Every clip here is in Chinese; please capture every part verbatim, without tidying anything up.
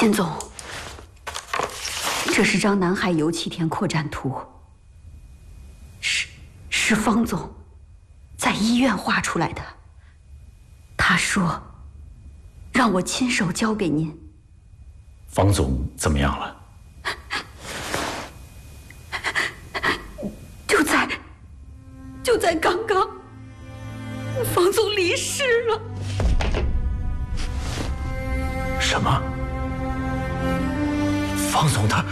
秦总，这是张南海油气田扩展图，是是方总在医院画出来的。他说让我亲手交给您。 方总怎么样了？ 就在就在刚刚，方总离世了。 什么？方总他……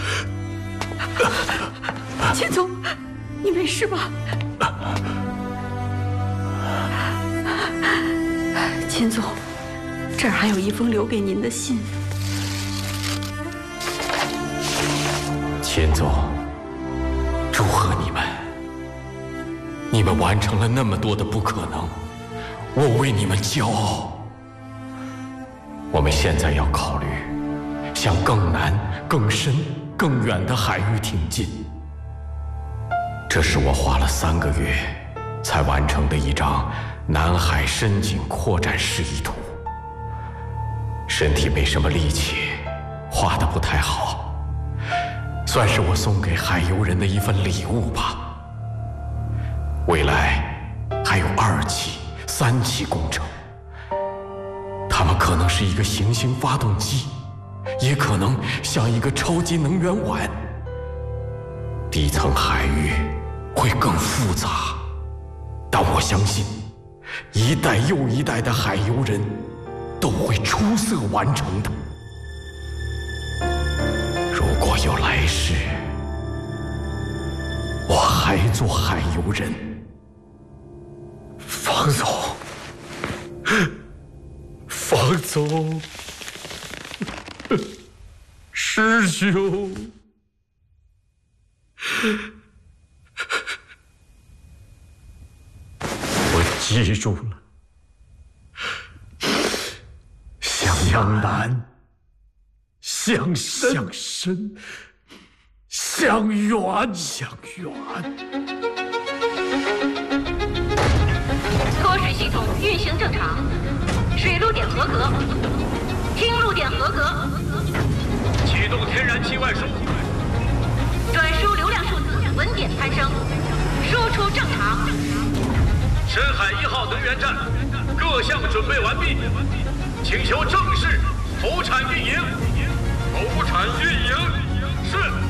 秦总，你没事吧？秦总，这儿还有一封留给您的信。 秦总，祝贺你们！你们完成了那么多的不可能，我为你们骄傲。我们现在要考虑向更难、更深、更远的海域挺进。这是我花了三个月才完成的一张南海深井扩展示意图。身体没什么力气，画得不太好，算是我送给海游人的一份礼物吧。未来还有二期、三期工程，它们可能是一个行星发动机，也可能像一个超级能源碗。底层海域会更复杂，但我相信，一代又一代的海游人都会出色完成的。如果有来世，我还做海游人。 方总，方总，师兄，我记住了。向南，向深，向深，向远，向远。 脱水系统运行正常，水路点合格，听路点合格。 启动天然气外输， 转输流量数字稳点攀升，输出正常。 深海一号能源站各项准备完毕，请求正式投产运营。投产运营是。